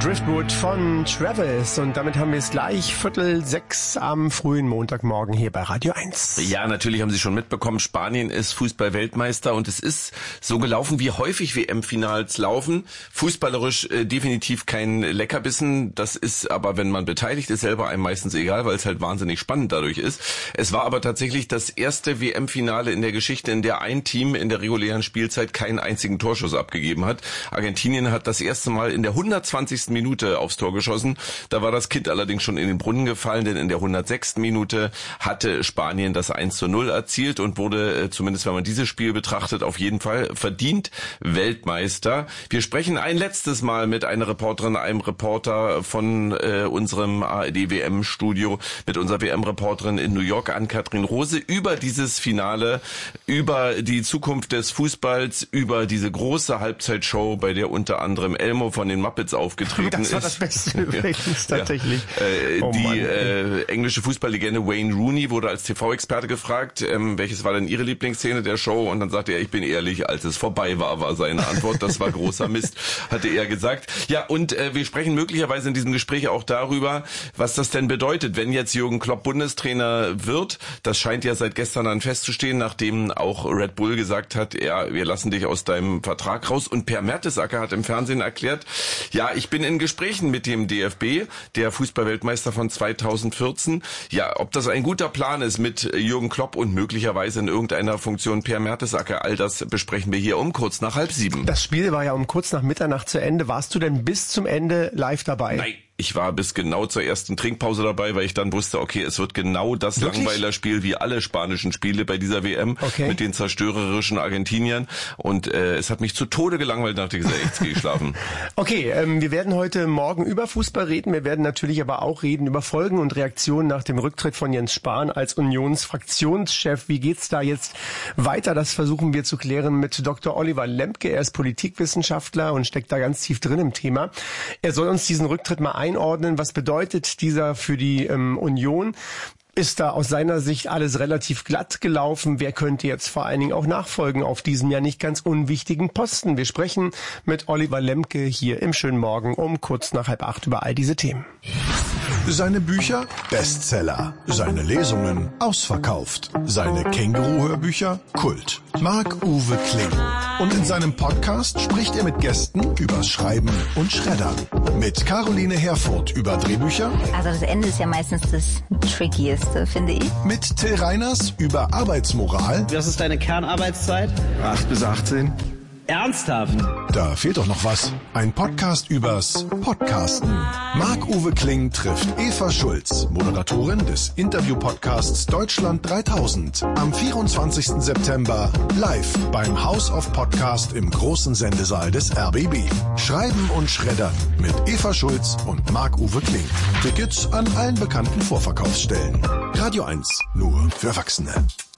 Driftwood von Travis und damit haben wir es gleich 5:45 am frühen Montagmorgen hier bei Radio 1. Ja, natürlich haben Sie schon mitbekommen, Spanien ist Fußball-Weltmeister und es ist so gelaufen, wie häufig WM-Finals laufen. Fußballerisch definitiv kein Leckerbissen, das ist aber, wenn man beteiligt ist, selber einem meistens egal, weil es halt wahnsinnig spannend dadurch ist. Es war aber tatsächlich das erste WM-Finale in der Geschichte, in der ein Team in der regulären Spielzeit keinen einzigen Torschuss abgegeben hat. Argentinien hat das erste Mal in der 120. Minute aufs Tor geschossen. Da war das Kind allerdings schon in den Brunnen gefallen, denn in der 106. Minute hatte Spanien das 1:0 erzielt und wurde, zumindest wenn man dieses Spiel betrachtet, auf jeden Fall verdient Weltmeister. Wir sprechen ein letztes Mal mit einer Reporterin, einem Reporter von unserem ARD-WM-Studio, mit unserer WM-Reporterin in New York, Ann-Kathrin Rose, über dieses Finale, über die Zukunft des Fußballs, über diese große Halbzeitshow, bei der unter anderem Elmo von den Muppets aufgetreten ist. Das war das Beste übrigens, tatsächlich. Die englische Fußballlegende Wayne Rooney wurde als TV-Experte gefragt, welches war denn Ihre Lieblingsszene der Show? Und dann sagte er, ich bin ehrlich, als es vorbei war seine Antwort. Das war großer Mist, hatte er gesagt. Ja, und wir sprechen möglicherweise in diesem Gespräch auch darüber, was das denn bedeutet, wenn jetzt Jürgen Klopp Bundestrainer wird. Das scheint ja seit gestern an festzustehen, nachdem auch Red Bull gesagt hat, ja, wir lassen dich aus deinem Vertrag raus. Und Per Mertesacker hat im Fernsehen erklärt, ja, ich bin in Gesprächen mit dem DFB, der Fußballweltmeister von 2014. Ja, ob das ein guter Plan ist mit Jürgen Klopp und möglicherweise in irgendeiner Funktion Per Mertesacker, all das besprechen wir hier um kurz nach 6:30. Das Spiel war ja um kurz nach Mitternacht zu Ende. Warst du denn bis zum Ende live dabei? Nein. Ich war bis genau zur ersten Trinkpause dabei, weil ich dann wusste, okay, es wird genau das Wirklich? Langweilerspiel wie alle spanischen Spiele bei dieser WM mit den zerstörerischen Argentiniern. Und es hat mich zu Tode gelangweilt, dachte ich, jetzt gehe ich schlafen. Okay, wir werden heute Morgen über Fußball reden. Wir werden natürlich aber auch reden über Folgen und Reaktionen nach dem Rücktritt von Jens Spahn als Unionsfraktionschef. Wie geht's da jetzt weiter? Das versuchen wir zu klären mit Dr. Oliver Lembke. Er ist Politikwissenschaftler und steckt da ganz tief drin im Thema. Er soll uns diesen Rücktritt mal einordnen. Was bedeutet dieser für die Union? Ist da aus seiner Sicht alles relativ glatt gelaufen? Wer könnte jetzt vor allen Dingen auch nachfolgen auf diesem ja nicht ganz unwichtigen Posten? Wir sprechen mit Oliver Lembke hier im schönen Morgen um kurz nach 7:30 über all diese Themen. Seine Bücher Bestseller, seine Lesungen ausverkauft, seine Känguru-Hörbücher Kult. Marc-Uwe Kling. Und in seinem Podcast spricht er mit Gästen übers Schreiben und Schreddern. Mit Caroline Herfurth über Drehbücher. Also das Ende ist ja meistens das Trickieste, finde ich. Mit Till Reiners über Arbeitsmoral. Was ist deine Kernarbeitszeit? 8 bis 18. Ernsthaft? Da fehlt doch noch was. Ein Podcast übers Podcasten. Marc-Uwe Kling trifft Eva Schulz, Moderatorin des Interview-Podcasts Deutschland 3000. Am 24. September live beim House of Podcast im großen Sendesaal des RBB. Schreiben und Schreddern mit Eva Schulz und Marc-Uwe Kling. Tickets an allen bekannten Vorverkaufsstellen. Radio 1, nur für Erwachsene.